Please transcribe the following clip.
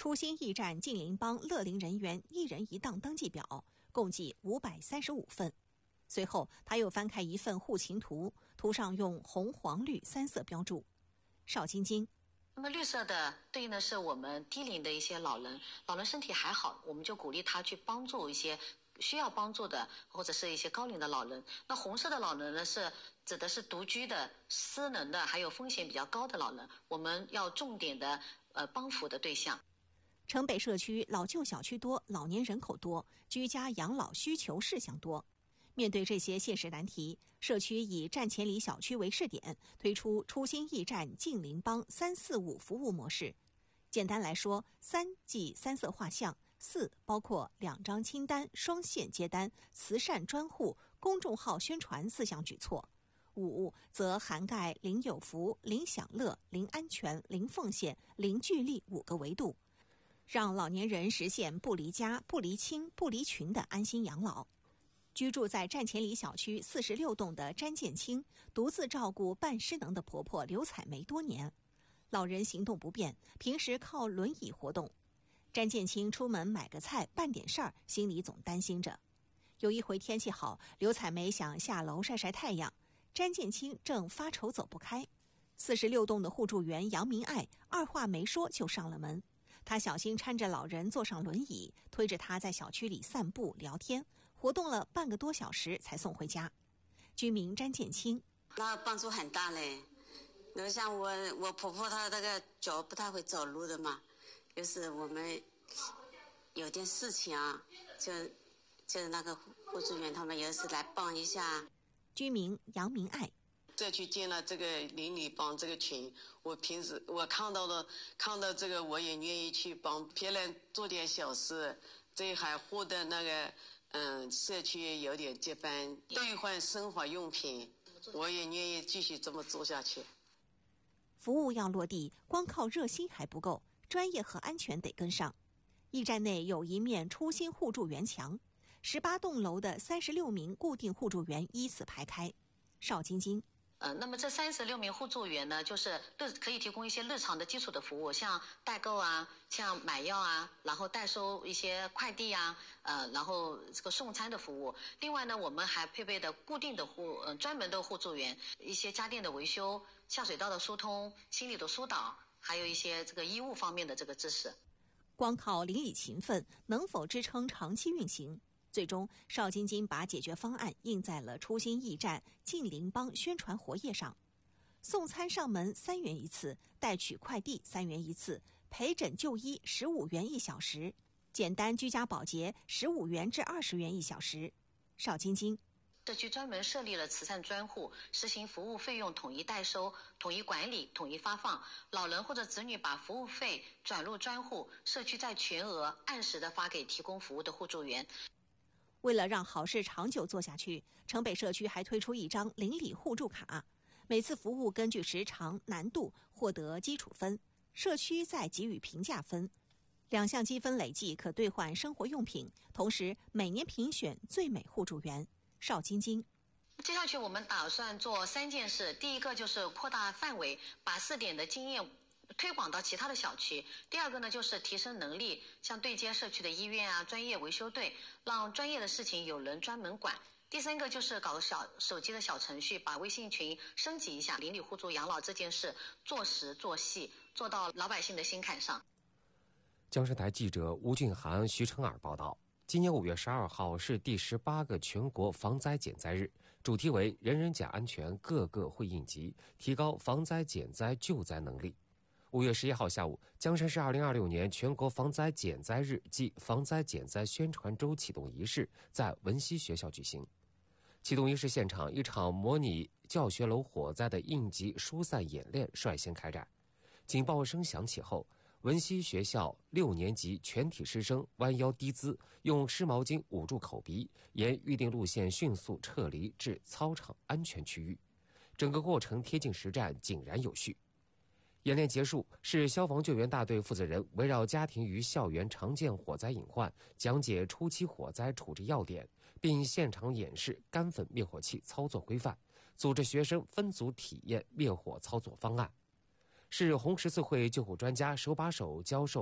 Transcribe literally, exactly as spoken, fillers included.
初心驿站近邻帮乐龄人员一人一档登记表，共计五百三十五份。随后他又翻开一份户情图，图上用红黄绿三色标注。邵晶晶， 那么绿色的对应的是我们低龄的一些老人，老人身体还好，我们就鼓励他去帮助一些需要帮助的或者是一些高龄的老人。那红色的老人呢，是指的是独居的、失能的，还有风险比较高的老人，我们要重点的呃帮扶的对象。 城北社区老旧小区多，老年人口多，居家养老需求事项多。面对这些现实难题，社区以站前里小区为试点，推出初心驿站近邻帮三四五服务模式。简单来说，三即三色画像，四包括两张清单、双线接单、慈善专户、公众号宣传四项举措，五则涵盖零有福、零享乐、零安全、零奉献、零距离五个维度，让老年人实现不离家、不离亲、不离群的安心养老。居住在站前里小区四十六栋的詹建清，独自照顾半失能的婆婆刘彩梅多年。老人行动不便，平时靠轮椅活动。詹建清出门买个菜、办点事儿，心里总担心着。有一回天气好，刘彩梅想下楼晒晒太阳，詹建清正发愁走不开。四十六栋的互助员杨明爱二话没说就上了门。他小心搀着老人坐上轮椅，推着他在小区里散步聊天，活动了半个多小时才送回家。居民詹建清， 那帮助很大嘞。那像我我婆婆她那个脚不太会走路的嘛，就是我们有点事情啊，就就是那个护助员他们有时来帮一下。 居民杨明爱， 再去建了这个邻里帮这个群，我平时我看到的看到这个，我也愿意去帮别人做点小事，这还获得那个嗯社区有点接班，兑换生活用品，我也愿意继续这么做下去。 服务要落地，光靠热心还不够，专业和安全得跟上。驿站内有一面初心互助员墙，十八栋楼的三十六名固定互助员依次排开。邵晶晶， 呃，那么这三十六名互助员呢，就是日可以提供一些日常的基础的服务，像代购啊，像买药啊，然后代收一些快递啊，呃，然后这个送餐的服务。另外呢，我们还配备的固定的互呃专门的互助员，一些家电的维修、下水道的疏通、心理的疏导，还有一些这个医务方面的这个知识。 光靠邻里勤奋能否支撑长期运行？最终，邵晶晶把解决方案印在了初心驿站近邻帮宣传活页上。送餐上门三元一次，代取快递三元一次，陪诊就医十五元一小时，简单居家保洁十五元至二十元一小时。邵晶晶， 社区专门设立了慈善专户，实行服务费用统一代收、统一管理、统一发放。老人或者子女把服务费转入专户，社区再全额按时的发给提供服务的互助员。 为了让好事长久做下去，城北社区还推出一张邻里互助卡，每次服务根据时长、难度获得基础分，社区再给予评价分，两项积分累计可兑换生活用品，同时每年评选最美互助员。邵晶晶， 接下去我们打算做三件事，第一个就是扩大范围，把试点的经验推广到其他的小区。第二个呢，就是提升能力，像对接社区的医院啊、专业维修队，让专业的事情有人专门管。第三个就是搞个小手机的小程序，把微信群升级一下，邻里互助养老这件事做实做细，做到老百姓的心坎上。 江山台记者吴俊涵、徐成尔报道。今年五月十二号是第十八个全国防灾减灾日，主题为人人讲安全，个个会应急，提高防灾减灾救灾能力。五月十一号下午，江山市二零二六年全国防灾减灾日暨防灾减灾宣传周启动仪式在文溪学校举行。启动仪式现场，一场模拟教学楼火灾的应急疏散演练率先开展。警报声响起后，文溪学校六年级全体师生弯腰低姿，用湿毛巾捂住口鼻，沿预定路线迅速撤离至操场安全区域。整个过程贴近实战，井然有序。演练结束，市消防救援大队负责人围绕家庭与校园常见火灾隐患，讲解初期火灾处置要点，并现场演示干粉灭火器操作规范，组织学生分组体验灭火操作方案。市红十字会救护专家手把手教授